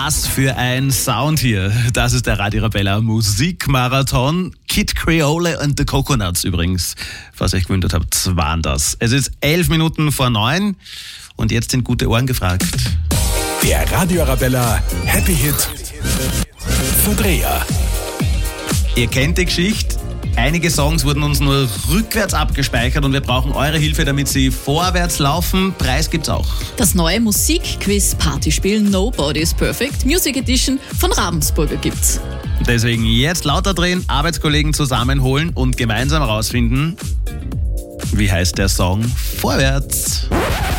Was für ein Sound hier. Das ist der Radio Arabella Musikmarathon. Kid Creole und The Coconuts übrigens. Was ihr euch gewundert habt, waren das. Es ist 11 Minuten vor 9 und jetzt sind gute Ohren gefragt. Der Radio Arabella Happy Hit Verdreher. Ihr kennt die Geschichte. Einige Songs wurden uns nur rückwärts abgespeichert und wir brauchen eure Hilfe, damit sie vorwärts laufen. Preis gibt's auch. Das neue Musikquiz-Partyspiel Nobody is Perfect Music Edition von Ravensburger gibt's. Deswegen jetzt lauter drehen, Arbeitskollegen zusammenholen und gemeinsam herausfinden, wie heißt der Song Vorwärts.